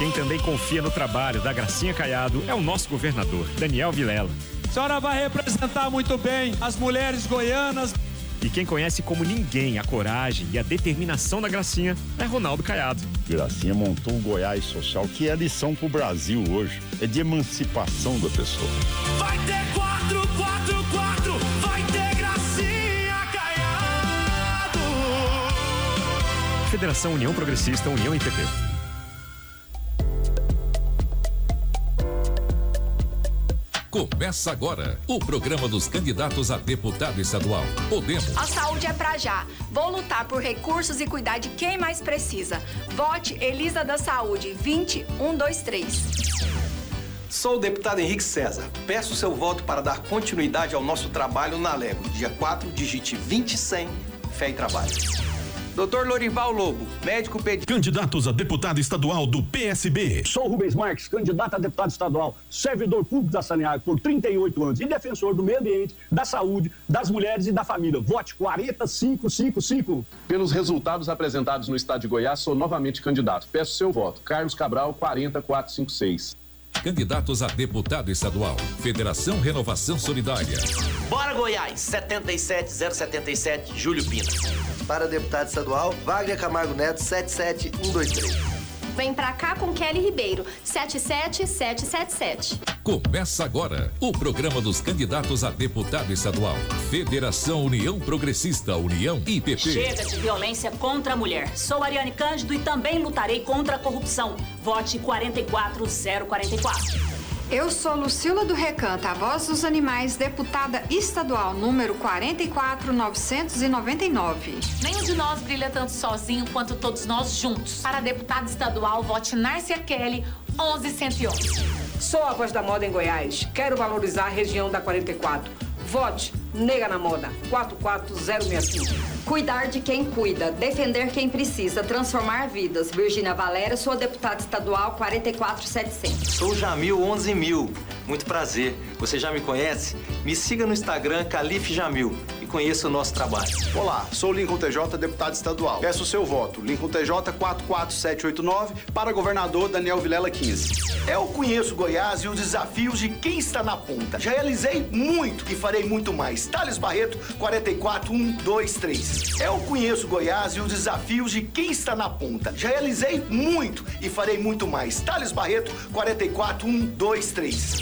Quem também confia no trabalho da Gracinha Caiado é o nosso governador, Daniel Vilela. A senhora vai representar muito bem as mulheres goianas. E quem conhece como ninguém a coragem e a determinação da Gracinha é Ronaldo Caiado. Gracinha montou o Goiás Social, que é a lição pro Brasil hoje. É de emancipação da pessoa. Vai ter 444, vai ter Gracinha Caiado. Federação União Progressista, União e PP. Começa agora o programa dos candidatos a deputado estadual. Podemos. A saúde é pra já. Vou lutar por recursos e cuidar de quem mais precisa. Vote Elisa da Saúde, 20123. Sou o deputado Henrique César. Peço seu voto para dar continuidade ao nosso trabalho na Lego. Dia 4, digite 20100, fé e trabalho. Dr. Lorival Lobo, médico pediatra. Candidatos a deputado estadual do PSB. Sou Rubens Marques, candidato a deputado estadual, servidor público da Saneago por 38 anos e defensor do meio ambiente, da saúde, das mulheres e da família. Vote 40555. Pelos resultados apresentados no estado de Goiás, sou novamente candidato. Peço seu voto. Carlos Cabral, 40456. Candidatos a deputado estadual. Federação Renovação Solidária. Bora Goiás, 77077, Júlio Pina. Para deputado estadual, Wagner Camargo Neto, 77123. Vem pra cá com Kelly Ribeiro, 77777. Começa agora o programa dos candidatos a deputado estadual. Federação União Progressista, União e PP. Chega de violência contra a mulher. Sou Ariane Cândido e também lutarei contra a corrupção. Vote 44044. Eu sou Lucila do Recanto, a voz dos animais, deputada estadual, número 44999. Nenhum de nós brilha tanto sozinho quanto todos nós juntos. Para deputada estadual, vote Nárcia Kelly, 11111. Sou a voz da moda em Goiás. Quero valorizar a região da 44. Vote Nega na Moda, 44065. Cuidar de quem cuida, defender quem precisa, transformar vidas. Virgínia Valéria, sou deputada estadual 44700. Sou Jamil 11000. Muito prazer. Você já me conhece? Me siga no Instagram, Calife Jamil, e conheça o nosso trabalho. Olá, sou Lincoln TJ, deputado estadual. Peço o seu voto. Lincoln TJ 44789 para governador Daniel Vilela 15. Eu conheço Goiás e os desafios de quem está na ponta. Já realizei muito e farei muito mais. Thales Barreto, 44123. Eu conheço Goiás e os desafios de quem está na ponta. Já realizei muito e farei muito mais. Thales Barreto, 44123.